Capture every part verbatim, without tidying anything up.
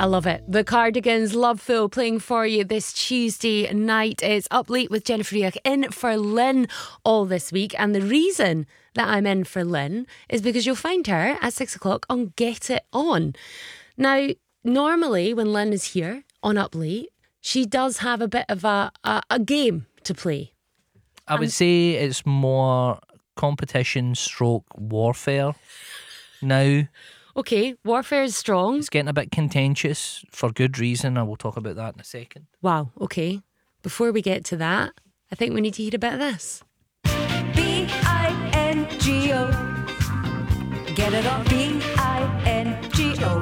I love it. The Cardigans, Loveful, playing for you this Tuesday night. It's Up Late with Jennifer Riach, in for Lynn all this week. And the reason that I'm in for Lynn is because you'll find her at six o'clock on Get It On. Now, normally when Lynn is here on Up Late, she does have a bit of a, a, a game to play. I would say it's more competition stroke warfare now. Okay, warfare is strong. It's getting a bit contentious for good reason. I will talk about that in a second. Wow, okay. Before we get to that, I think we need to hear a bit of this. B I N G O. Get it on. B I N G O.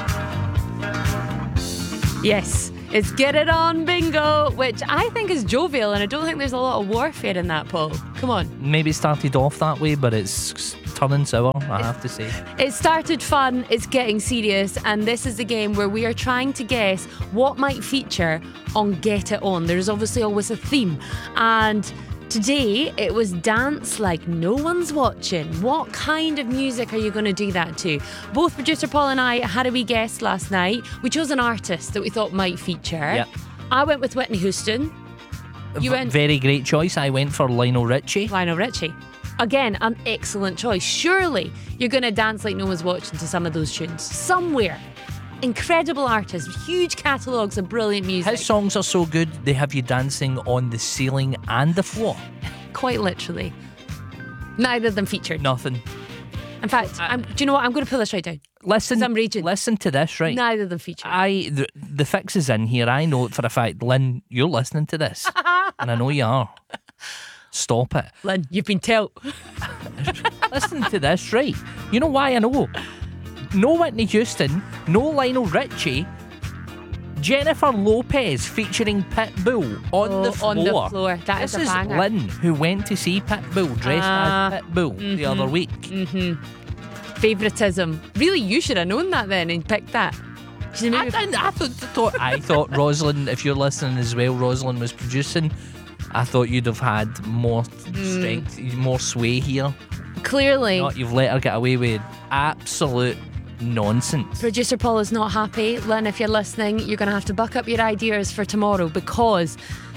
Yes, it's Get It On Bingo, which I think is jovial, and I don't think there's a lot of warfare in that, Paul. Come on. Maybe it started off that way, but it's turning sour, I have to say. It started fun, it's getting serious, and this is the game where we are trying to guess what might feature on Get It On. There's obviously always a theme, and today it was Dance Like No One's Watching. What kind of music are you going to do that to? Both producer Paul and I had a wee guess last night. We chose an artist that we thought might feature. Yep. I went with Whitney Houston. You v- went Very great choice. I went for Lionel Richie. Lionel Richie. Again, an excellent choice. Surely you're going to dance like no one's watching to some of those tunes. Somewhere. Incredible artists, huge catalogues of brilliant music. His songs are so good, they have you dancing on the ceiling and the floor. Quite literally. Neither of them featured. Nothing. In fact, I'm, do you know what? I'm going to pull this right down. Listen, I'm raging. listen to this, right? Neither of them featured. I the, the fix is in here. I know it for a fact. Lynn, you're listening to this, and I know you are. Stop it. Lynn, you've been told. Listen to this, right? You know why I know? No Whitney Houston, no Lionel Richie, Jennifer Lopez featuring Pitbull on Oh, the floor. on the floor. That this is a is banger. Lynn, who went to see Pitbull dressed Ah, as Pitbull mm-hmm, the other week. Mm-hmm. Favoritism. Really, you should have known that then and picked that. She's I, maybe- didn't, I thought, thought I thought Rosalind, if you're listening as well, Rosalind was producing. I thought you'd have had more strength, more sway here. Clearly. Not you've let her get away with absolute nonsense. Producer Paul is not happy. Lynn, if you're listening, you're going to have to buck up your ideas for tomorrow, because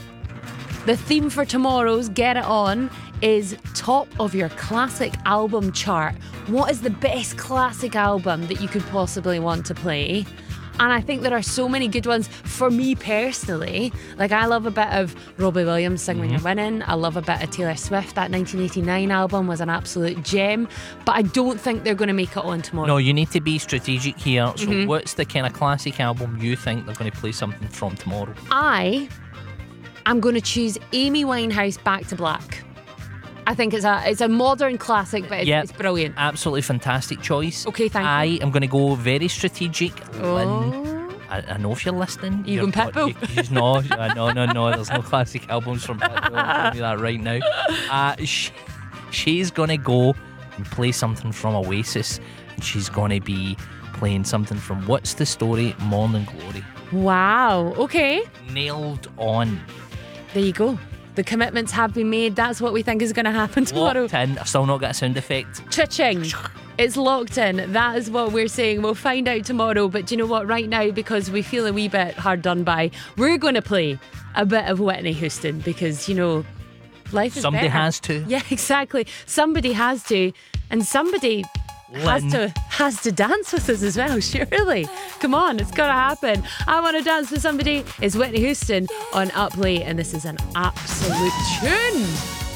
the theme for tomorrow's Get It On is top of your classic album chart. What is the best classic album that you could possibly want to play? And I think there are so many good ones for me personally. Like, I love a bit of Robbie Williams, Sing When You're Winning. I love a bit of Taylor Swift. That nineteen eighty-nine album was an absolute gem. But I don't think they're going to make it on tomorrow. No, you need to be strategic here. So Mm-hmm. what's the kind of classic album you think they're going to play something from tomorrow? I am going to choose Amy Winehouse, Back to Black. I think it's a it's a modern classic, but it's, Yep. it's brilliant. Absolutely fantastic choice. Okay, thank I you. am going to go very strategic. Lynn, Oh. I, I know if you're listening. You you're going not- Pitbull? you- you- No, uh, no, no, no. There's no classic albums from Pitbull. I'm telling you that right now. Uh, sh- she's going to go and play something from Oasis. And she's going to be playing something from What's the Story? Morning Glory. Wow. Okay. Nailed on. There you go. The commitments have been made. That's what we think is going to happen tomorrow. Locked in. I've still not got a sound effect. Cha-ching. It's locked in. That is what we're saying. We'll find out tomorrow. But do you know what? Right now, because we feel a wee bit hard done by, we're going to play a bit of Whitney Houston, because, you know, life is Somebody better. has to. Yeah, exactly. Somebody has to. And somebody has Lynn. to has to dance with us as well, surely. Come on, it's got to happen. I Want to Dance with Somebody is Whitney Houston on Up Late, and this is an absolute tune.